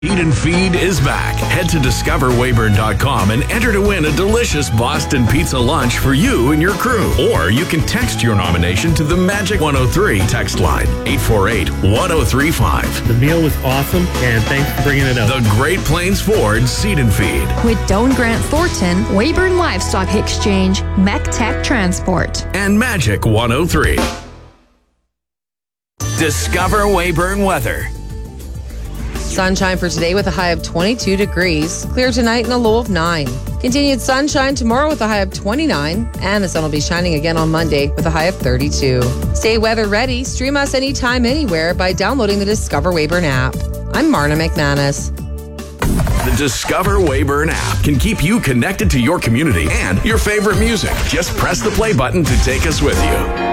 Eat and Feed is back. Head to discoverwayburn.com and enter to win a delicious Boston Pizza lunch for you and your crew. Or you can text your nomination to the Magic 103 text line, 848-1035. The meal was awesome, and thanks for bringing it up. The Great Plains Ford Seed and Feed. With Doan Grant Thornton, Wayburn Livestock Exchange, Mech Tech Transport. And Magic 103. Discover Wayburn weather. Sunshine for today with a high of 22 degrees. Clear tonight and a low of 9. Continued sunshine tomorrow with a high of 29. And the sun will be shining again on Monday with a high of 32. Stay weather ready. Stream us anytime, anywhere by downloading the Discover Wayburn app. I'm Marna McManus. The Discover Wayburn app can keep you connected to your community and your favorite music. Just press the play button to take us with you.